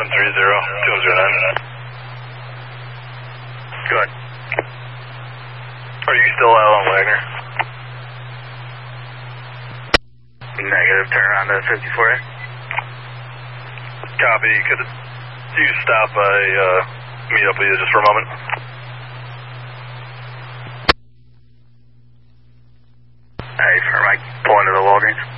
209. Go ahead. Are you still out on Wagner? Negative, turn around to 54A. Copy. Could you stop by, meet up with you just for a moment? Hey, for Mike, pulling to the Walgreens.